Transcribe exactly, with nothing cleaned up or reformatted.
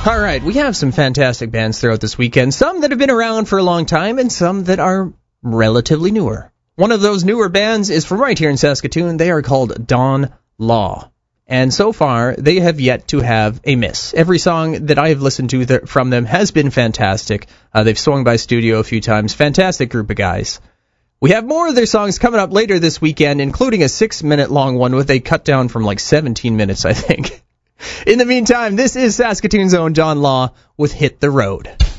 All right, we have some fantastic bands throughout this weekend, some that have been around for a long time and some that are relatively newer. One of those newer bands is from right here in Saskatoon. They are called Dawn Law. And so far, they have yet to have a miss. Every song that I have listened to th- from them has been fantastic. Uh, they've swung by studio a few times. Fantastic group of guys. We have more of their songs coming up later this weekend, including a six-minute long one with a cut down from like seventeen minutes, I think. In the meantime, this is Saskatoon's own Dawn Law with Hit the Road.